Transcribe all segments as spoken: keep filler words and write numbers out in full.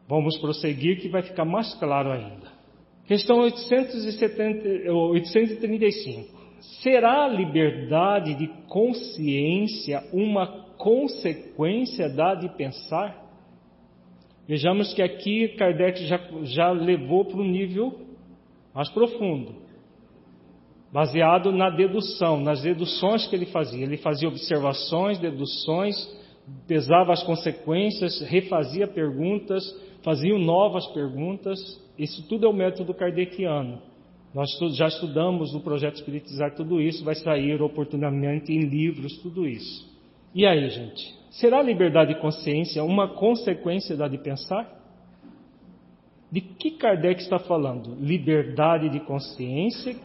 Vamos prosseguir que vai ficar mais claro ainda. Questão oitocentos e trinta e cinco. Será a liberdade de consciência uma consequência da de pensar? Vejamos que aqui Kardec já, já levou para um nível mais profundo, baseado na dedução, nas deduções que ele fazia. Ele fazia observações, deduções, pesava as consequências, refazia perguntas, fazia novas perguntas. Isso tudo é o método kardeciano. Nós já estudamos no Projeto Espiritizar tudo isso, vai sair oportunamente em livros, tudo isso. E aí, gente? Será a liberdade de consciência uma consequência da de pensar? De que Kardec está falando? Liberdade de consciência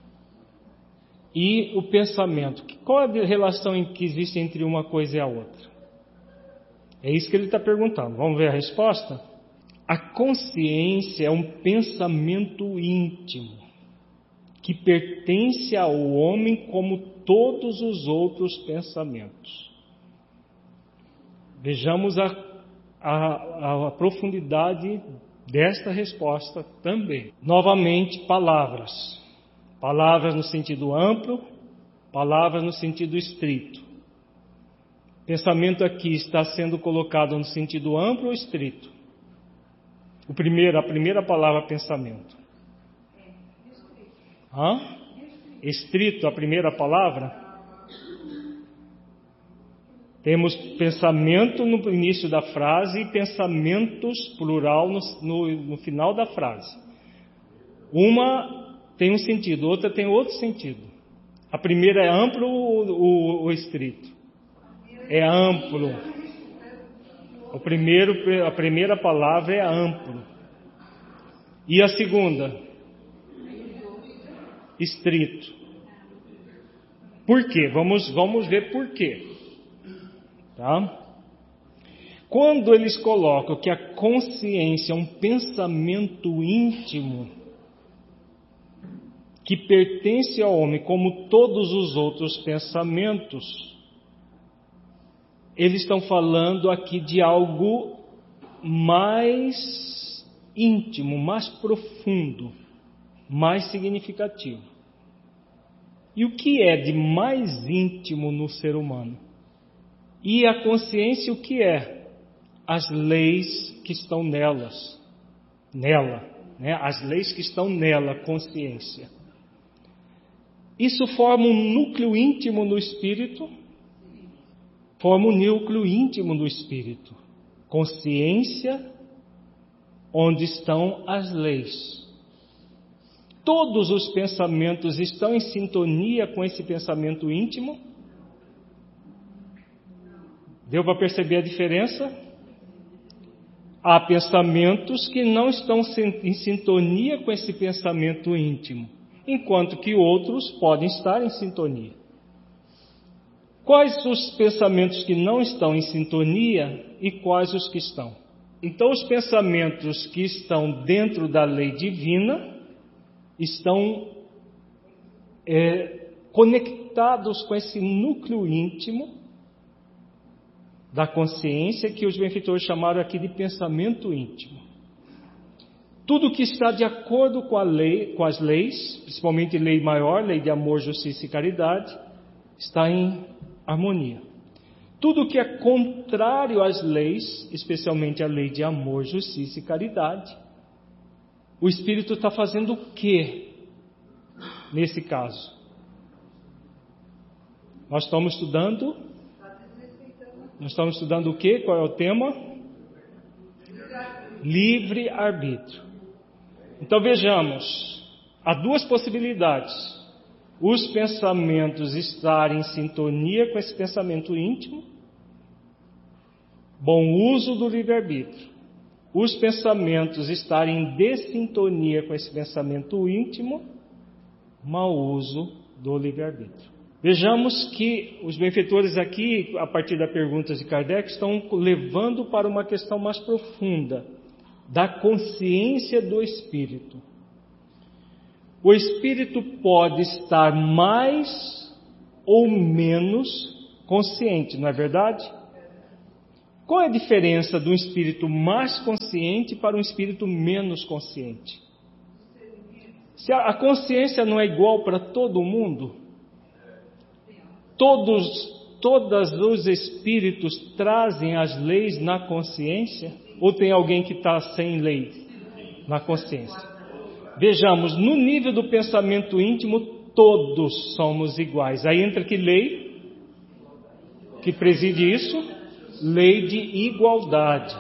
e o pensamento. Qual é a relação que existe entre uma coisa e a outra? É isso que ele está perguntando. Vamos ver a resposta? A consciência é um pensamento íntimo que pertence ao homem como todos os outros pensamentos. Vejamos a, a, a profundidade desta resposta também. Novamente, palavras. Palavras no sentido amplo, palavras no sentido estrito. Pensamento aqui está sendo colocado no sentido amplo ou estrito? O primeiro, a primeira palavra, pensamento. Hã? Estrito, a primeira palavra? Temos pensamento no início da frase e pensamentos, plural, no, no, no final da frase. Uma tem um sentido, outra tem outro sentido. A primeira é amplo ou, ou estrito? É amplo. O primeiro, a primeira palavra é amplo. E a segunda? Estrito. Por quê? Vamos, vamos ver por quê. Tá? Quando eles colocam que a consciência é um pensamento íntimo que pertence ao homem como todos os outros pensamentos, eles estão falando aqui de algo mais íntimo, mais profundo, mais significativo. E o que é de mais íntimo no ser humano? E a consciência, o que é? As leis que estão nelas, nela, né? As leis que estão nela, consciência. Isso forma um núcleo íntimo no espírito, forma um núcleo íntimo do espírito. Consciência, onde estão as leis. Todos os pensamentos estão em sintonia com esse pensamento íntimo? Deu para perceber a diferença? Há pensamentos que não estão em sintonia com esse pensamento íntimo, enquanto que outros podem estar em sintonia. Quais os pensamentos que não estão em sintonia e quais os que estão? Então, os pensamentos que estão dentro da lei divina estão é, conectados com esse núcleo íntimo da consciência que os benfeitores chamaram aqui de pensamento íntimo. Tudo que está de acordo com a lei, com as leis, principalmente lei maior, lei de amor, justiça e caridade, está em harmonia. Tudo que é contrário às leis, especialmente a lei de amor, justiça e caridade, o Espírito está fazendo o quê nesse caso? Nós estamos estudando, nós estamos estudando o quê? Qual é o tema? Livre-arbítrio. Então vejamos, há duas possibilidades. Os pensamentos estarem em sintonia com esse pensamento íntimo, bom uso do livre-arbítrio. Os pensamentos estarem em dessintonia com esse pensamento íntimo, mau uso do livre-arbítrio. Vejamos que os benfeitores aqui, a partir das perguntas de Kardec, estão levando para uma questão mais profunda, da consciência do espírito. O espírito pode estar mais ou menos consciente, não é verdade? Qual é a diferença de um espírito mais consciente para um espírito menos consciente? Se a consciência não é igual para todo mundo, todos, todos os espíritos trazem as leis na consciência? Ou tem alguém que está sem lei na consciência? Vejamos, no nível do pensamento íntimo, todos somos iguais. Aí entra que lei que preside isso? Lei de igualdade.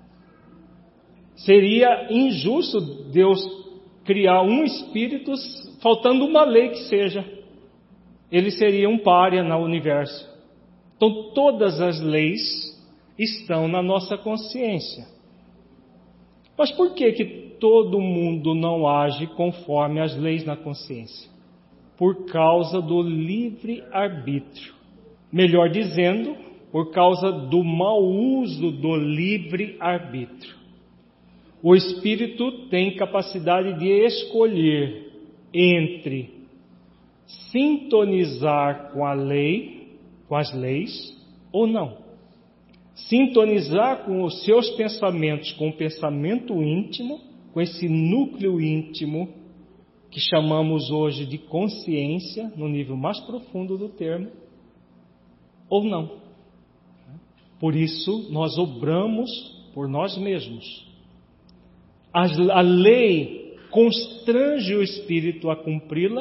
Seria injusto Deus criar um espírito faltando uma lei que seja. Ele seria um pária no universo. Então todas as leis estão na nossa consciência. Mas por que que todo mundo não age conforme as leis na consciência? Por causa do livre-arbítrio. Melhor dizendo, por causa do mau uso do livre-arbítrio. O espírito tem capacidade de escolher entre sintonizar com a lei, com as leis, ou não. Sintonizar com os seus pensamentos, com o pensamento íntimo, com esse núcleo íntimo, que chamamos hoje de consciência, no nível mais profundo do termo, ou não. Por isso, nós obramos por nós mesmos. A, a lei constrange o espírito a cumpri-la?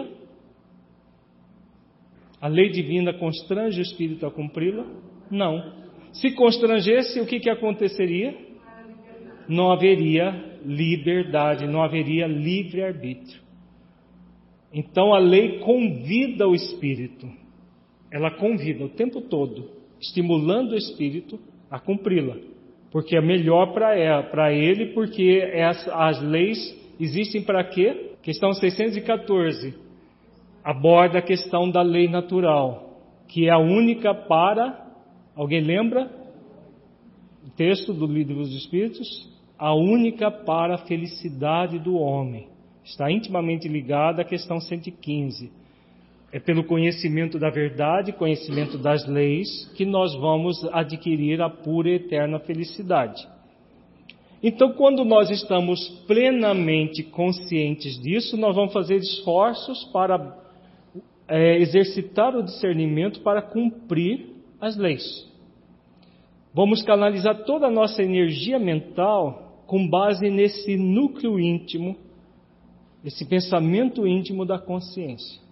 A lei divina constrange o espírito a cumpri-la? Não. Se constrangesse, o que, que aconteceria? Não haveria liberdade, não haveria livre-arbítrio. Então a lei convida o espírito. Ela convida o tempo todo, estimulando o espírito a cumpri-la, porque é melhor para ele, porque as, as leis existem para quê? Questão seiscentos e catorze aborda a questão da lei natural, que é a única para, alguém lembra? O texto do Livro dos Espíritos, a única para a felicidade do homem. Está intimamente ligada à questão cento e quinze. É pelo conhecimento da verdade, conhecimento das leis, que nós vamos adquirir a pura e eterna felicidade. Então, quando nós estamos plenamente conscientes disso, nós vamos fazer esforços para é, exercitar o discernimento para cumprir as leis. Vamos canalizar toda a nossa energia mental com base nesse núcleo íntimo, esse pensamento íntimo da consciência.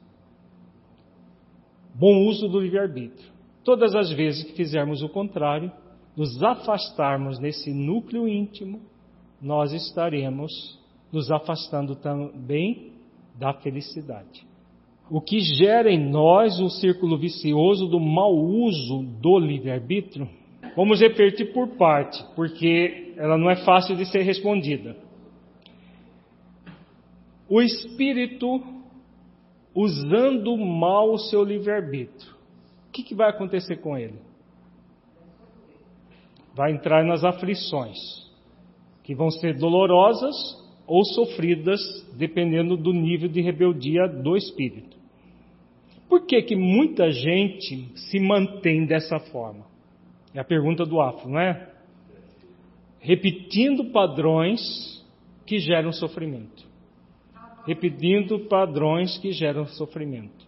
Bom uso do livre-arbítrio. Todas as vezes que fizermos o contrário, nos afastarmos desse núcleo íntimo, nós estaremos nos afastando também da felicidade. O que gera em nós um círculo vicioso do mau uso do livre-arbítrio? Vamos repetir por parte, porque ela não é fácil de ser respondida. O espírito usando mal o seu livre-arbítrio, o que, que vai acontecer com ele? Vai entrar nas aflições, que vão ser dolorosas ou sofridas, dependendo do nível de rebeldia do espírito. Por que que muita gente se mantém dessa forma? É a pergunta do Afro, não é? Repetindo padrões que geram sofrimento. Repetindo padrões que geram sofrimento.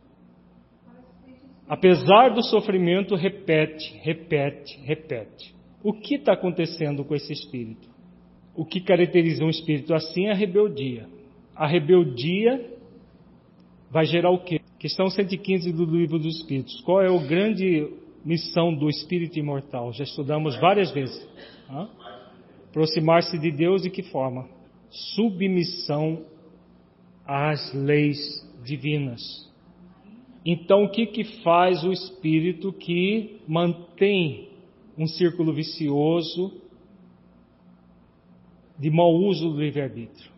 Apesar do sofrimento, repete, repete, repete. O que está acontecendo com esse espírito? O que caracteriza um espírito assim é a rebeldia. A rebeldia vai gerar o quê? Questão cento e quinze do Livro dos Espíritos. Qual é a grande missão do espírito imortal? Já estudamos várias vezes. Hã? Aproximar-se de Deus de que forma? Submissão às leis divinas. Então, o que, que faz o espírito que mantém um círculo vicioso de mau uso do livre-arbítrio?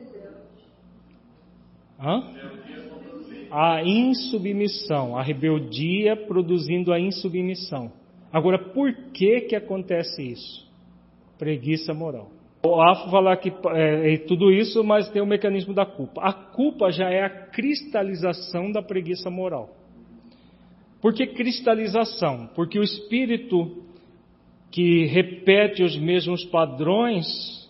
Hã? A insubmissão, a rebeldia produzindo a insubmissão. Agora, por que que acontece isso? Preguiça moral. O Afro falar que é, é tudo isso, mas tem o mecanismo da culpa. A culpa já é a cristalização da preguiça moral. Por que cristalização? Porque o espírito que repete os mesmos padrões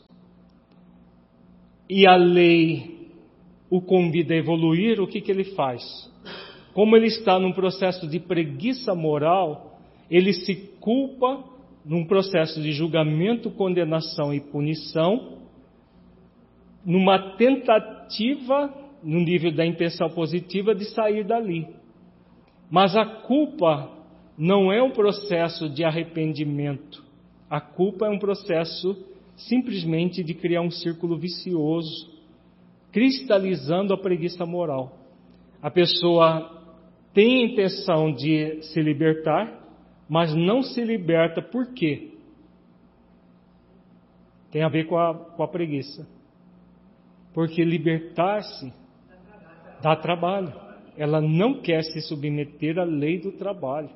e a lei o convida a evoluir, o que, que ele faz? Como ele está num processo de preguiça moral, ele se culpa num processo de julgamento, condenação e punição, numa tentativa, no nível da intenção positiva, de sair dali. Mas a culpa não é um processo de arrependimento. A culpa é um processo simplesmente de criar um círculo vicioso, cristalizando a preguiça moral. A pessoa tem a intenção de se libertar, mas não se liberta. Por quê? Tem a ver com a, com a preguiça. Porque libertar-se dá trabalho. Ela não quer se submeter à lei do trabalho.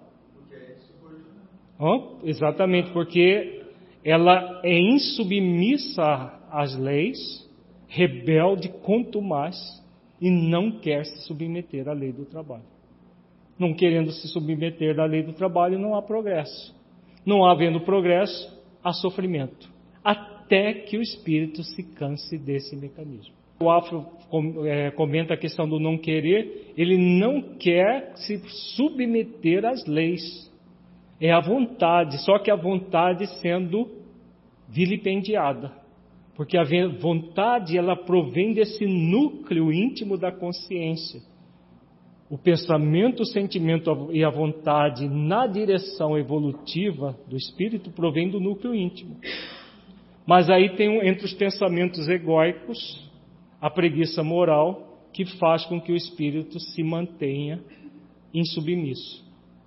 Oh, exatamente, porque ela é insubmissa às leis, rebelde, contumaz, e não quer se submeter à lei do trabalho. Não querendo se submeter à lei do trabalho, não há progresso. Não havendo progresso, há sofrimento. Até que o espírito se canse desse mecanismo. O Afro comenta a questão do não querer. Ele não quer se submeter às leis. É a vontade, só que a vontade sendo vilipendiada. Porque a vontade, ela provém desse núcleo íntimo da consciência. O pensamento, o sentimento e a vontade na direção evolutiva do espírito provém do núcleo íntimo. Mas aí tem entre os pensamentos egóicos a preguiça moral, que faz com que o espírito se mantenha insubmisso,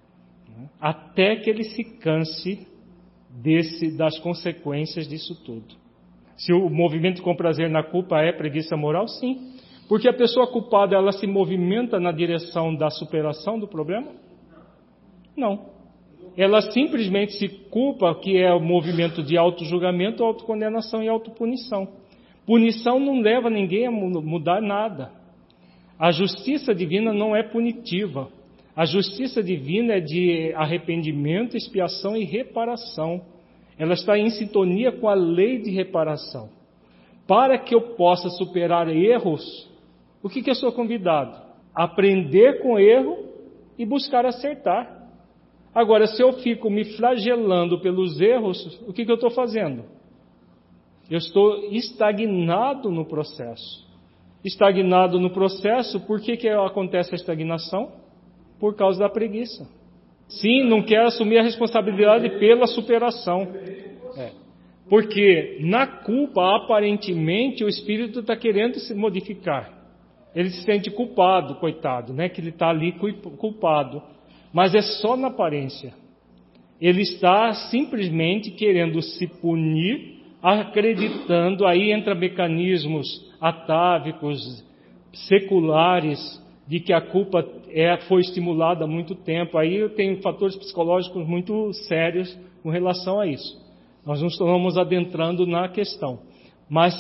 até que ele se canse desse, das consequências disso tudo. Se o movimento com prazer na culpa é preguiça moral, sim. Porque a pessoa culpada, ela se movimenta na direção da superação do problema? Não. Ela simplesmente se culpa, que é o movimento de auto-julgamento, autocondenação e autopunição. Punição não leva ninguém a mudar nada. A justiça divina não é punitiva. A justiça divina é de arrependimento, expiação e reparação. Ela está em sintonia com a lei de reparação. Para que eu possa superar erros, o que, que eu sou convidado? Aprender com erro e buscar acertar. Agora, se eu fico me flagelando pelos erros, o que, que eu estou fazendo? Eu estou estagnado no processo. Estagnado no processo, por que, que acontece a estagnação? Por causa da preguiça. Sim, não quer assumir a responsabilidade pela superação. É. Porque na culpa, aparentemente, o espírito está querendo se modificar. Ele se sente culpado, coitado, né? Que ele está ali culpado. Mas é só na aparência. Ele está simplesmente querendo se punir, acreditando, aí entra mecanismos atávicos, seculares, de que a culpa é, foi estimulada há muito tempo. Aí eu tenho fatores psicológicos muito sérios com relação a isso. Nós não estamos adentrando na questão. Mas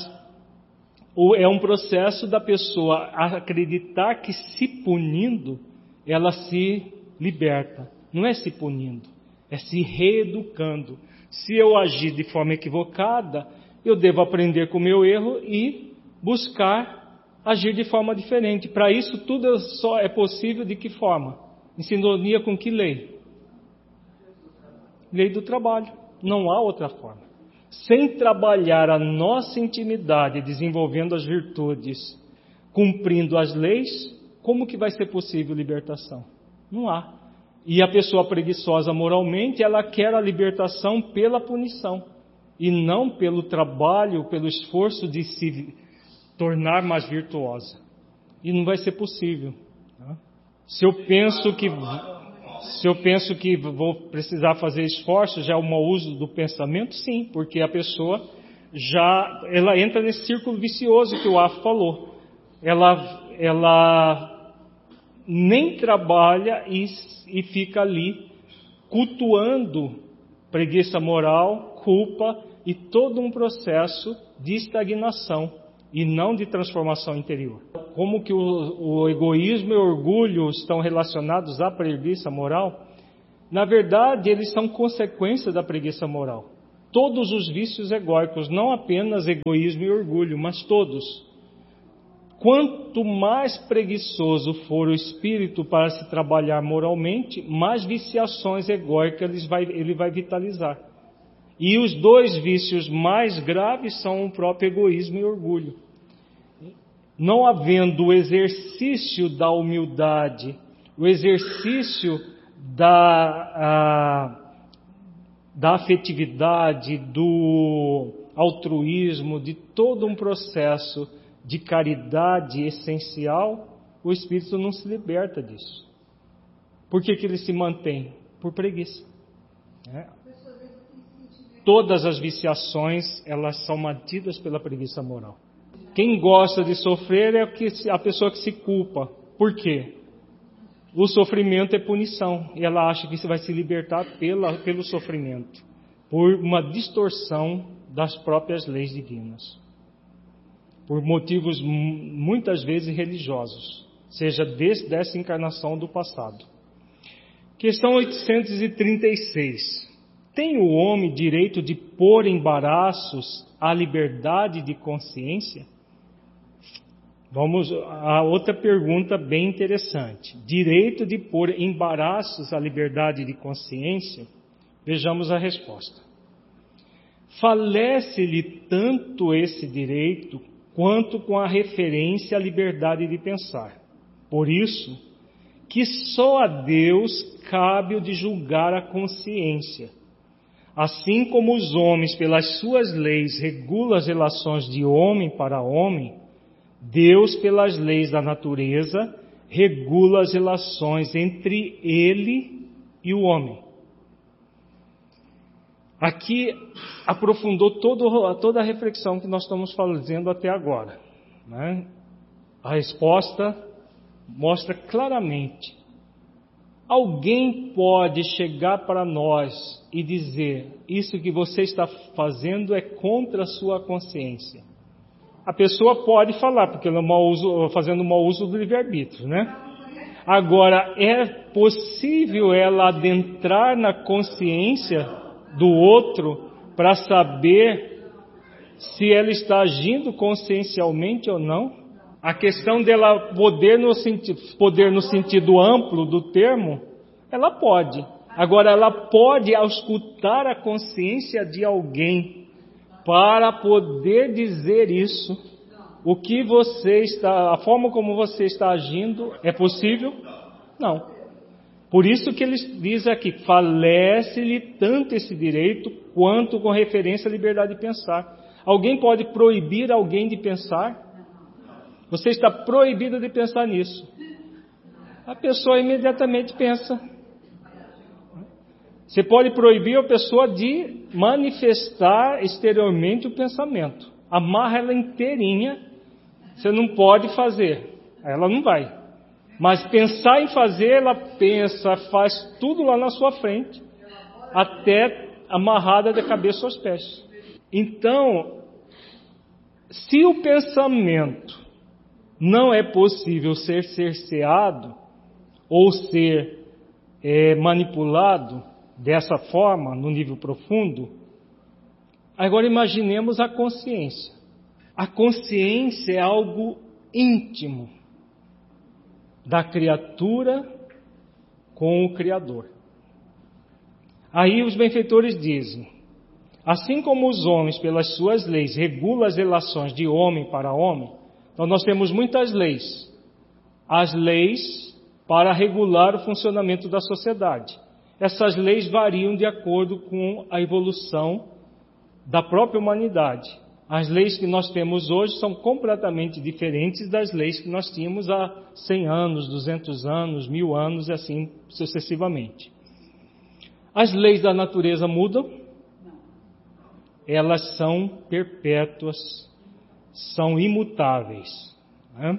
é um processo da pessoa acreditar que se punindo, ela se liberta. Não é se punindo, é se reeducando. Se eu agir de forma equivocada, eu devo aprender com o meu erro e buscar agir de forma diferente. Para isso, tudo só é possível de que forma? Em sintonia com que lei? Lei do trabalho. Não há outra forma. Sem trabalhar a nossa intimidade, desenvolvendo as virtudes, cumprindo as leis, como que vai ser possível libertação? Não há. E a pessoa preguiçosa moralmente, ela quer a libertação pela punição, e não pelo trabalho, pelo esforço de se tornar mais virtuosa. E não vai ser possível. Se eu penso que se eu penso que vou precisar fazer esforço, já é um mau uso do pensamento, sim, porque a pessoa já ela entra nesse círculo vicioso que o Afro falou. Ela ela nem trabalha e, e fica ali cultuando preguiça moral, culpa e todo um processo de estagnação e não de transformação interior. Como que o, o egoísmo e o orgulho estão relacionados à preguiça moral? Na verdade, eles são consequência da preguiça moral. Todos os vícios egóicos, não apenas egoísmo e orgulho, mas todos. Quanto mais preguiçoso for o espírito para se trabalhar moralmente, mais viciações egóicas ele vai, ele vai vitalizar. E os dois vícios mais graves são o próprio egoísmo e orgulho. Não havendo o exercício da humildade, o exercício da, a, da afetividade, do altruísmo, de todo um processo de caridade essencial, o espírito não se liberta disso. Por que que ele se mantém? Por preguiça. Né? Todas as viciações, elas são mantidas pela preguiça moral. Quem gosta de sofrer é a pessoa que se culpa. Por quê? O sofrimento é punição. E ela acha que você vai se libertar pela, pelo sofrimento. Por uma distorção das próprias leis divinas. Por motivos muitas vezes religiosos. Seja desde dessa encarnação do passado. Questão oitocentos e trinta e seis. Tem o homem direito de pôr embaraços à liberdade de consciência? Vamos a outra pergunta bem interessante. Direito de pôr embaraços à liberdade de consciência? Vejamos a resposta. Falece-lhe tanto esse direito quanto com a referência à liberdade de pensar. Por isso, que só a Deus cabe o de julgar a consciência. Assim como os homens, pelas suas leis, regulam as relações de homem para homem, Deus, pelas leis da natureza, regula as relações entre ele e o homem. Aqui aprofundou todo, toda a reflexão que nós estamos fazendo até agora. Né? A resposta mostra claramente. Alguém pode chegar para nós e dizer: isso que você está fazendo é contra a sua consciência. A pessoa pode falar, porque ela está fazendo mau uso do livre-arbítrio, né? Agora, é possível ela adentrar na consciência do outro para saber se ela está agindo consciencialmente ou não? A questão dela poder no, sentido, poder no sentido amplo do termo, ela pode. Agora, ela pode auscultar a consciência de alguém para poder dizer isso. O que você está, a forma como você está agindo, é possível? Não. Por isso que ele diz aqui, falece-lhe tanto esse direito quanto com referência à liberdade de pensar. Alguém pode proibir alguém de pensar? Você está proibido de pensar nisso. A pessoa imediatamente pensa. Você pode proibir a pessoa de manifestar exteriormente o pensamento. Amarra ela inteirinha, você não pode fazer. Ela não vai. Mas pensar em fazer, ela pensa, faz tudo lá na sua frente, até amarrada da cabeça aos pés. Então, se o pensamento não é possível ser cerceado ou ser é, manipulado dessa forma, no nível profundo, agora imaginemos a consciência. A consciência é algo íntimo da criatura com o Criador. Aí os benfeitores dizem, assim como os homens, pelas suas leis, regulam as relações de homem para homem, então nós temos muitas leis. As leis para regular o funcionamento da sociedade. Essas leis variam de acordo com a evolução da própria humanidade. As leis que nós temos hoje são completamente diferentes das leis que nós tínhamos há cem anos, duzentos anos, mil anos e assim sucessivamente. As leis da natureza mudam? Elas são perpétuas, são imutáveis. Né?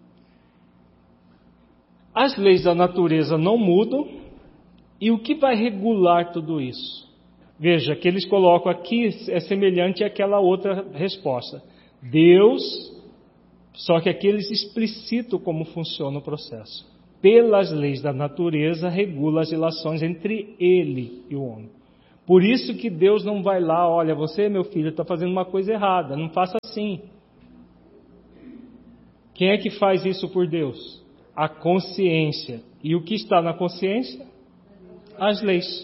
As leis da natureza não mudam, e o que vai regular tudo isso? Veja, que eles colocam aqui é semelhante àquela outra resposta. Deus, só que aqui eles explicitam como funciona o processo. pelas leis da natureza, regula as relações entre ele e o homem. Por isso que Deus não vai lá, olha, você, meu filho, está fazendo uma coisa errada, não faça assim. Quem é que faz isso por Deus? A consciência. E o que está na consciência? As leis.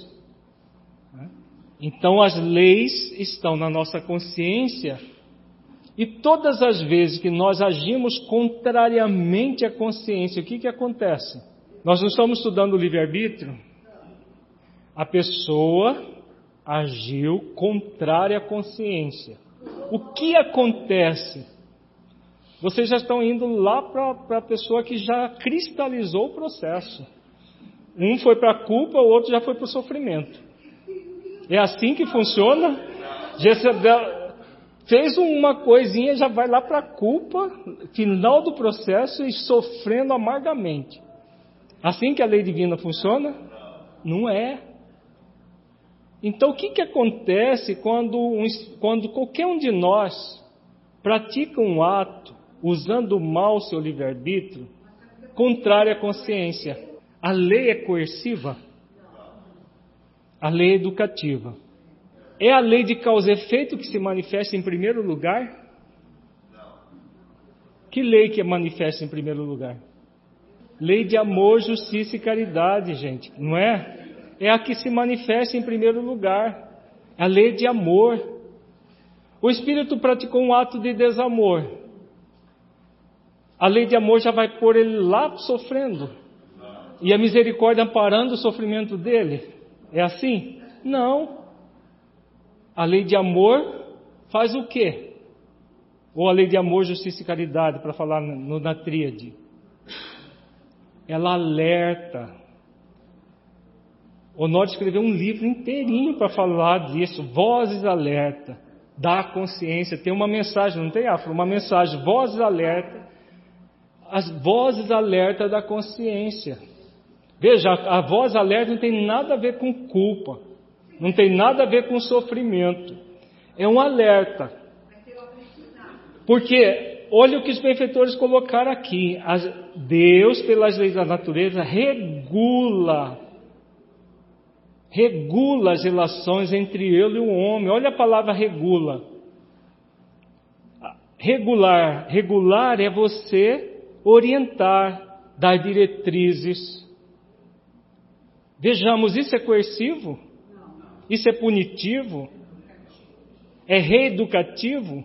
Então as leis estão na nossa consciência, e todas as vezes que nós agimos contrariamente à consciência, o que que acontece? Nós não estamos estudando o livre-arbítrio? A pessoa agiu contrária à consciência. O que acontece? Vocês já estão indo lá para a pessoa que já cristalizou o processo. Um foi para a culpa, o outro já foi para o sofrimento. É assim que funciona? Jezabel fez uma coisinha, já vai lá para a culpa, final do processo, e sofrendo amargamente. Assim que a lei divina funciona? Não é. Então o que, que acontece quando, um, quando qualquer um de nós pratica um ato usando mal o seu livre-arbítrio, contrário à consciência? A lei é coerciva? A lei é educativa. É a lei de causa e efeito que se manifesta em primeiro lugar? Que lei que manifesta em primeiro lugar? Lei de amor, justiça e caridade, gente, não é? É a que se manifesta em primeiro lugar. A lei de amor. O Espírito praticou um ato de desamor. A lei de amor já vai pôr ele lá sofrendo. E a misericórdia amparando o sofrimento dele. É assim? Não. A lei de amor faz o quê? Ou a lei de amor, justiça e caridade, para falar no, na tríade. Ela alerta. Honório escreveu um livro inteirinho para falar disso. Vozes alerta. Da consciência. Tem uma mensagem, não tem, Afro? Uma mensagem. Vozes alerta. As vozes alerta da consciência. Veja, a voz alerta não tem nada a ver com culpa. Não tem nada a ver com sofrimento. É um alerta. Porque, olha o que os benfeitores colocaram aqui. Deus, pelas leis da natureza, regula. Regula as relações entre ele e o homem. Olha a palavra regula. Regular. Regular é você orientar, dar diretrizes. Vejamos, isso é coercivo? Isso é punitivo? É reeducativo?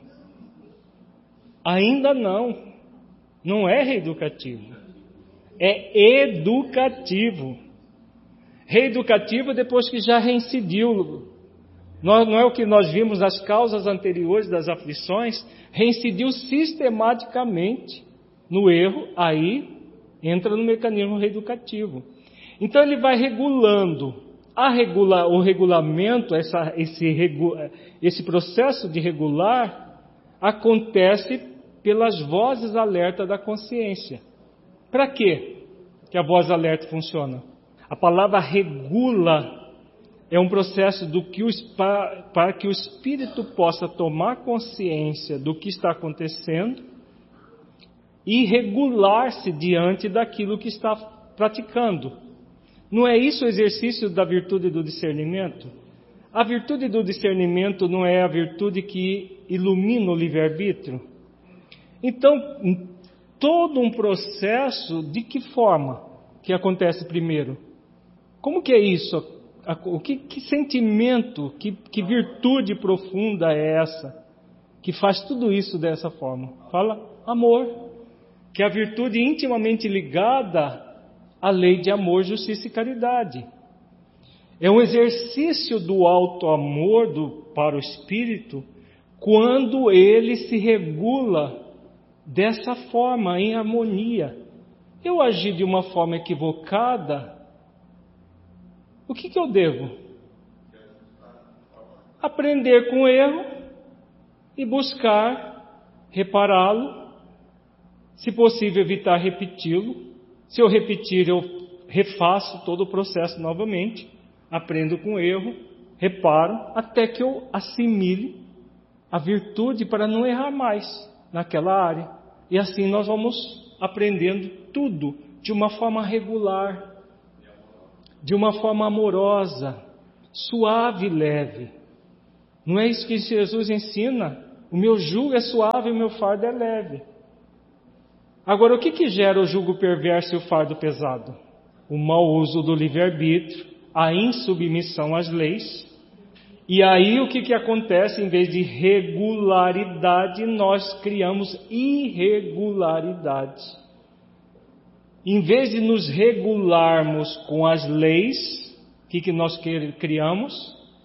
Ainda não. Não é reeducativo. É educativo. Reeducativo depois que já reincidiu. Não é o que nós vimos nas causas anteriores das aflições. Reincidiu sistematicamente no erro, aí entra no mecanismo reeducativo. Então ele vai regulando. A regula, o regulamento, essa, esse, esse processo de regular, acontece pelas vozes alerta da consciência. Para quê que a voz alerta funciona? A palavra regula é um processo do que o, para que o espírito possa tomar consciência do que está acontecendo e regular-se diante daquilo que está praticando. Não é isso o exercício da virtude do discernimento? A virtude do discernimento não é a virtude que ilumina o livre-arbítrio? Então, todo um processo, de que forma que acontece primeiro? Como que é isso? O que, que sentimento, que, que virtude profunda é essa que faz tudo isso dessa forma? Fala, amor, que é a virtude intimamente ligada à lei de amor, justiça e caridade. É um exercício do alto amor do, para o espírito, quando ele se regula dessa forma, em harmonia. Eu agi de uma forma equivocada, o que, que eu devo? Aprender com o erro e buscar repará-lo, se possível evitar repeti-lo. Se eu repetir, eu refaço todo o processo novamente, aprendo com o erro, reparo, até que eu assimile a virtude para não errar mais naquela área. E assim nós vamos aprendendo tudo de uma forma regular, de uma forma amorosa, suave e leve. Não é isso que Jesus ensina? O meu jugo é suave e o meu fardo é leve. Agora, o que que gera o jugo perverso e o fardo pesado? O mau uso do livre-arbítrio, a insubmissão às leis. E aí o que que acontece? Em vez de regularidade, nós criamos irregularidade. Em vez de nos regularmos com as leis, o que que nós criamos?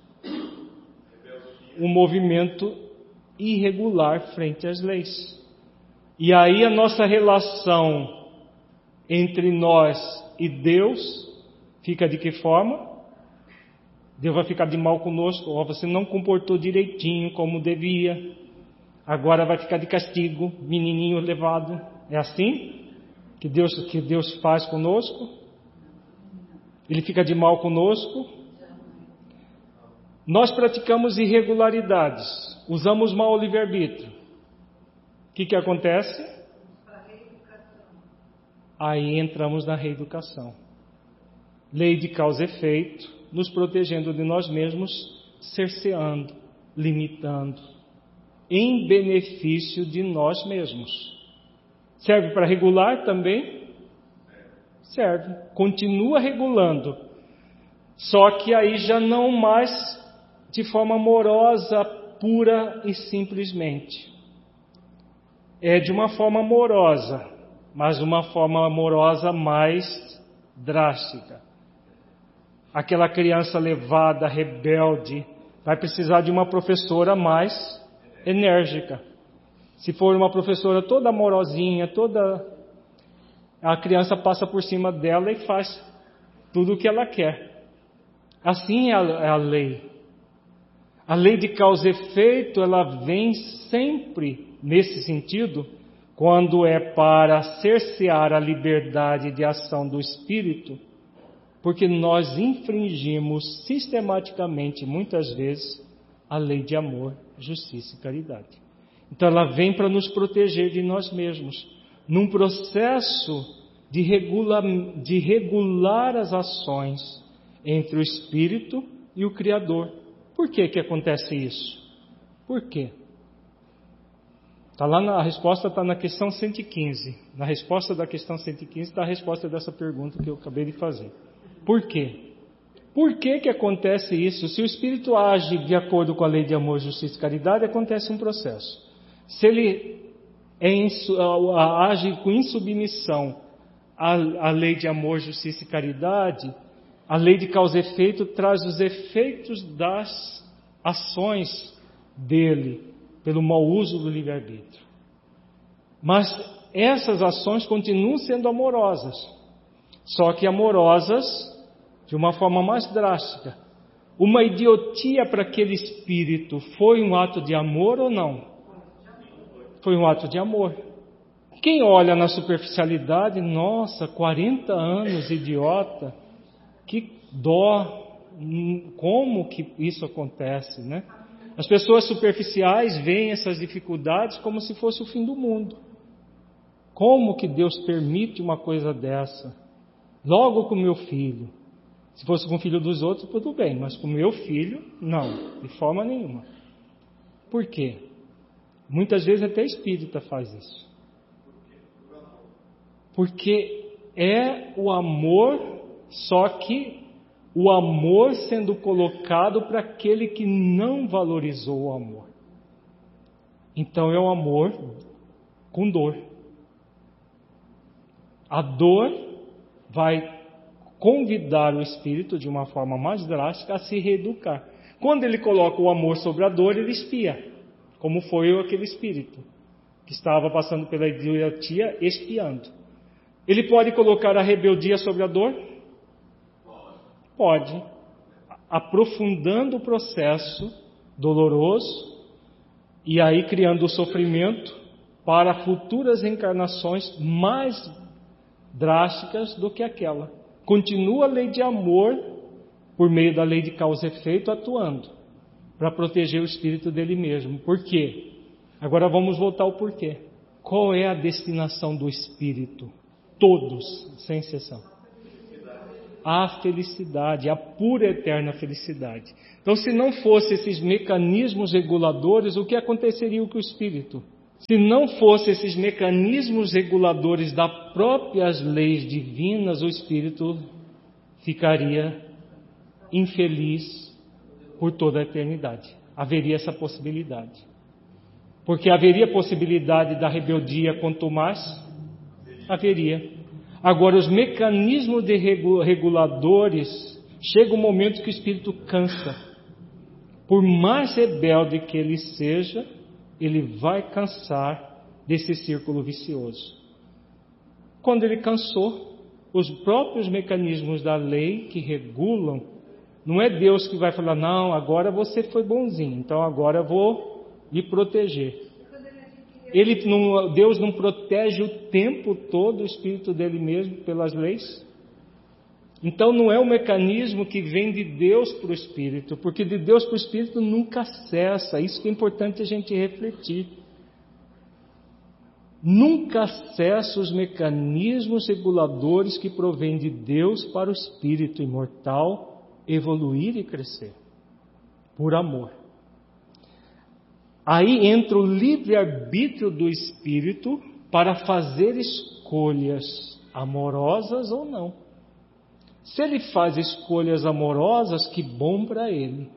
Um movimento irregular frente às leis. E aí a nossa relação entre nós e Deus fica de que forma? Deus vai ficar de mal conosco. Oh, você não comportou direitinho como devia. Agora vai ficar de castigo, menininho levado. É assim que Deus, que Deus faz conosco? Ele fica de mal conosco? Nós praticamos irregularidades. Usamos mal o livre-arbítrio. O que que acontece? Aí entramos na reeducação. Lei de causa e efeito, nos protegendo de nós mesmos, cerceando, limitando, em benefício de nós mesmos. Serve para regular também? Serve. Continua regulando. Só que aí já não mais de forma amorosa, pura e simplesmente. É de uma forma amorosa, mas uma forma amorosa mais drástica. Aquela criança levada, rebelde, vai precisar de uma professora mais enérgica. Se for uma professora toda amorosinha, toda... a criança passa por cima dela e faz tudo o que ela quer. Assim é a, é a lei. A lei de causa e efeito, ela vem sempre nesse sentido, quando é para cercear a liberdade de ação do Espírito, porque nós infringimos sistematicamente, muitas vezes, a lei de amor, justiça e caridade. Então ela vem para nos proteger de nós mesmos, num processo de, regula, de regular as ações entre o Espírito e o Criador. Por que que acontece isso? Por quê? Tá lá na, a resposta está na questão cento e quinze. Na resposta da questão cento e quinze está a resposta dessa pergunta que eu acabei de fazer. Por quê? Por que que acontece isso? Se o Espírito age de acordo com a lei de amor, justiça e caridade, acontece um processo. Se ele é insu, age com insubmissão à, à lei de amor, justiça e caridade, a lei de causa e efeito traz os efeitos das ações dele, pelo mau uso do livre-arbítrio. Mas essas ações continuam sendo amorosas, só que amorosas de uma forma mais drástica. Uma idiotia para aquele espírito foi um ato de amor ou não? Foi um ato de amor. Quem olha na superficialidade, nossa, quarenta anos, idiota, que dó, como que isso acontece, né? As pessoas superficiais veem essas dificuldades como se fosse o fim do mundo. Como que Deus permite uma coisa dessa? Logo com o meu filho. Se fosse com o filho dos outros, tudo bem, mas com o meu filho, não, de forma nenhuma. Por quê? Muitas vezes até espírita faz isso. Porque é o amor, só que o amor sendo colocado para aquele que não valorizou o amor. Então é o amor com dor. A dor vai convidar o espírito de uma forma mais drástica a se reeducar. Quando ele coloca o amor sobre a dor, ele espia, como foi aquele espírito que estava passando pela idiotia espiando. Ele pode colocar a rebeldia sobre a dor? Pode, aprofundando o processo doloroso e aí criando o sofrimento para futuras encarnações mais drásticas do que aquela. Continua a lei de amor por meio da lei de causa e efeito atuando para proteger o espírito dele mesmo. Por quê? Agora vamos voltar ao porquê. Qual é a destinação do espírito? Todos, sem exceção. A felicidade, a pura eterna felicidade. Então, se não fossem esses mecanismos reguladores, o que aconteceria com o espírito? Se não fossem esses mecanismos reguladores das próprias leis divinas, o espírito ficaria infeliz por toda a eternidade. Haveria essa possibilidade. Porque haveria possibilidade da rebeldia quanto mais? Haveria. Agora, os mecanismos de reguladores, chega um momento que o espírito cansa. Por mais rebelde que ele seja, ele vai cansar desse círculo vicioso. Quando ele cansou, os próprios mecanismos da lei que regulam, não é Deus que vai falar, não, agora você foi bonzinho, então agora eu vou lhe proteger. Ele não, Deus não protege o tempo todo o espírito dele mesmo pelas leis? Então não é um mecanismo que vem de Deus para o espírito, porque de Deus para o espírito nunca cessa. Isso que é importante a gente refletir. Nunca cessa os mecanismos reguladores que provêm de Deus para o espírito imortal evoluir e crescer, por amor. Aí entra o livre-arbítrio do espírito para fazer escolhas amorosas ou não. Se ele faz escolhas amorosas, que bom para ele.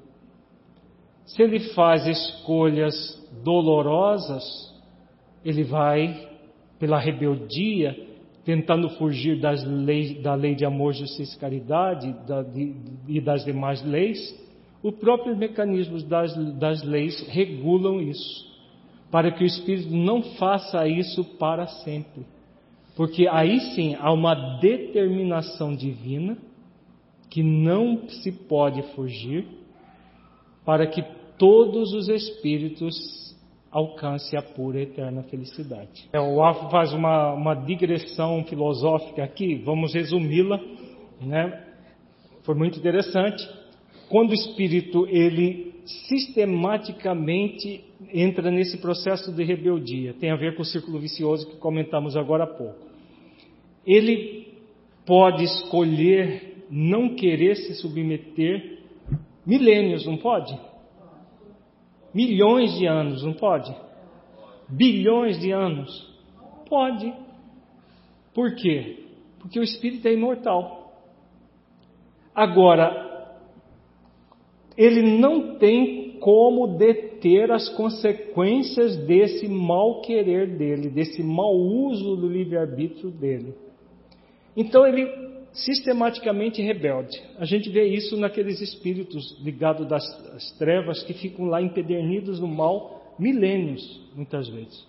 Se ele faz escolhas dolorosas, ele vai, pela rebeldia, tentando fugir das leis, da lei de amor, justiça e caridade da, de, e das demais leis, os próprios mecanismos das, das leis regulam isso, para que o espírito não faça isso para sempre. Porque aí sim há uma determinação divina que não se pode fugir para que todos os espíritos alcancem a pura e eterna felicidade. É, o Alfa faz uma, uma digressão filosófica aqui, vamos resumi-la, né? Foi muito interessante. Quando o espírito ele sistematicamente entra nesse processo de rebeldia, tem a ver com o círculo vicioso que comentamos agora há pouco. Ele pode escolher não querer se submeter milênios, não pode? Milhões de anos, não pode? Bilhões de anos? Pode. Por quê? Porque o espírito é imortal. Agora, ele não tem como deter as consequências desse mau querer dele, desse mau uso do livre-arbítrio dele. Então ele sistematicamente rebelde. A gente vê isso naqueles espíritos ligados das, às trevas que ficam lá empedernidos no mal milênios, muitas vezes.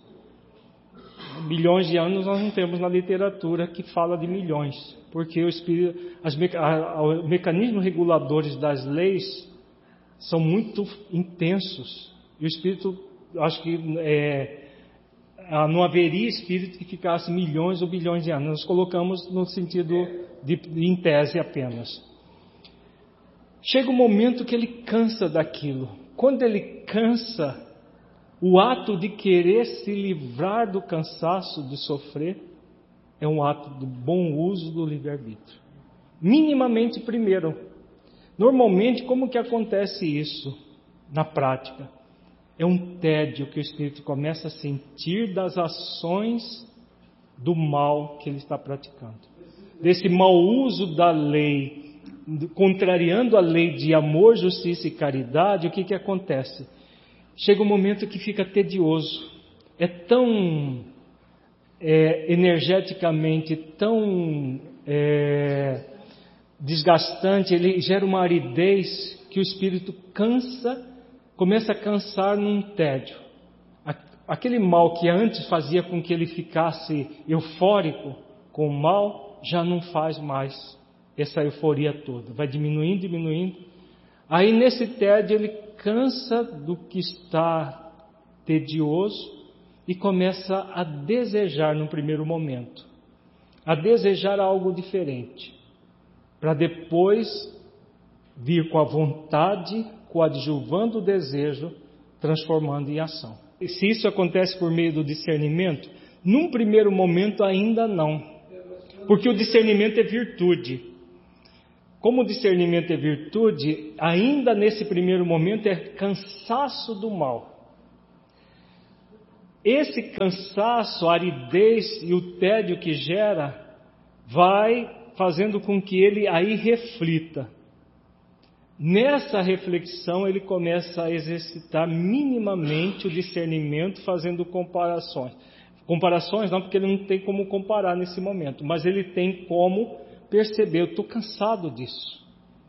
Milhões de anos nós não temos na literatura que fala de milhões, porque o, espírito, as, a, a, os mecanismos reguladores das leis são muito intensos. E o espírito, acho que é, não haveria espírito que ficasse milhões ou bilhões de anos. Nós colocamos no sentido de, de em tese apenas. Chega um momento que ele cansa daquilo. Quando ele cansa, o ato de querer se livrar do cansaço de sofrer é um ato do bom uso do livre-arbítrio. Minimamente primeiro. Normalmente, como que acontece isso na prática? É um tédio que o espírito começa a sentir das ações do mal que ele está praticando. Desse mau uso da lei, contrariando a lei de amor, justiça e caridade, o que que acontece? Chega um momento que fica tedioso. É tão é, energeticamente, tão é, desgastante, ele gera uma aridez que o espírito cansa, começa a cansar num tédio. Aquele mal que antes fazia com que ele ficasse eufórico com o mal, já não faz mais essa euforia toda. Vai diminuindo, diminuindo. Aí nesse tédio ele cansa do que está tedioso e começa a desejar no primeiro momento. A desejar algo diferente. Para depois vir com a vontade, coadjuvando o desejo, transformando em ação. E se isso acontece por meio do discernimento, num primeiro momento ainda não. Porque o discernimento é virtude. Como o discernimento é virtude, ainda nesse primeiro momento é cansaço do mal. Esse cansaço, a aridez e o tédio que gera, vai fazendo com que ele aí reflita. Nessa reflexão ele começa a exercitar minimamente o discernimento, fazendo comparações. Comparações não, porque ele não tem como comparar nesse momento, mas ele tem como perceber, eu estou cansado disso.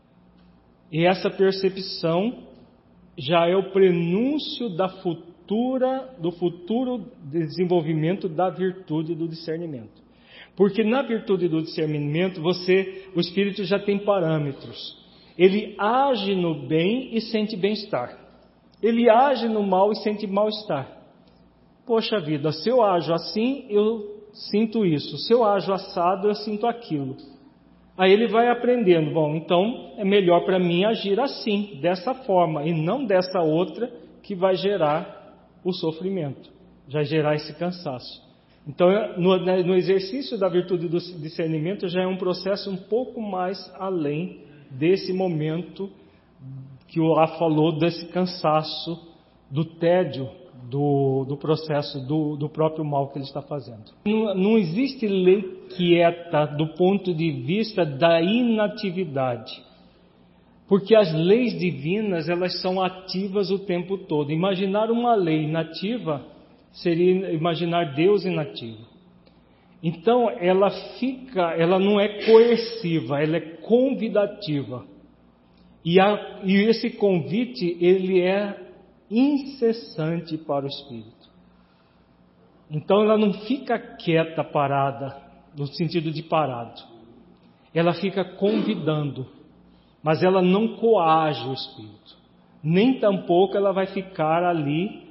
E essa percepção já é o prenúncio da futura, do futuro desenvolvimento da virtude do discernimento. Porque na virtude do discernimento, você, o Espírito já tem parâmetros. Ele age no bem e sente bem-estar. Ele age no mal e sente mal-estar. Poxa vida, se eu ajo assim, eu sinto isso. Se eu ajo assado, eu sinto aquilo. Aí ele vai aprendendo. Bom, então é melhor para mim agir assim, dessa forma, e não dessa outra que vai gerar o sofrimento, vai gerar esse cansaço. Então, no, no exercício da virtude do discernimento já é um processo um pouco mais além desse momento que o Lá falou, desse cansaço, do tédio, do, do processo, do, do próprio mal que ele está fazendo. Não, não existe lei quieta do ponto de vista da inatividade, porque as leis divinas, elas são ativas o tempo todo. Imaginar uma lei inativa seria imaginar Deus inativo. Então, ela fica, ela não é coerciva, ela é convidativa. E, a, e esse convite, ele é incessante para o Espírito. Então, ela não fica quieta, parada, no sentido de parado. Ela fica convidando, mas ela não coage o Espírito. Nem tampouco ela vai ficar ali,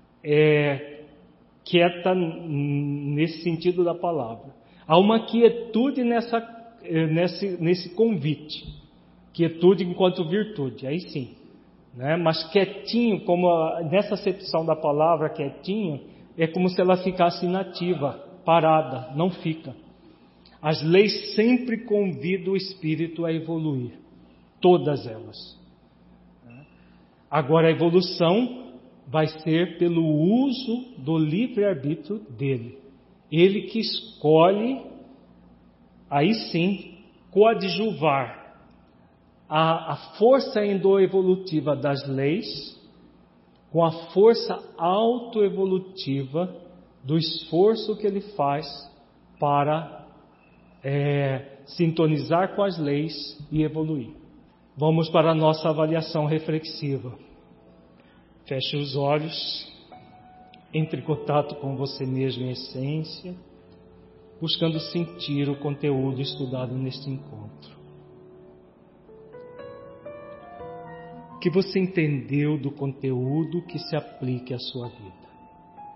é, quieta nesse sentido da palavra. Há uma quietude nessa, nesse, nesse convite. Quietude enquanto virtude, aí sim. Né? Mas quietinho, como a, nessa acepção da palavra quietinho, é como se ela ficasse inativa, parada, não fica. As leis sempre convidam o espírito a evoluir. Todas elas. Agora a evolução vai ser pelo uso do livre-arbítrio dele. Ele que escolhe, aí sim, coadjuvar a, a força endoevolutiva das leis com a força autoevolutiva do esforço que ele faz para é, sintonizar com as leis e evoluir. Vamos para a nossa avaliação reflexiva. Feche os olhos, entre em contato com você mesmo em essência, buscando sentir o conteúdo estudado neste encontro. O que você entendeu do conteúdo que se aplique à sua vida?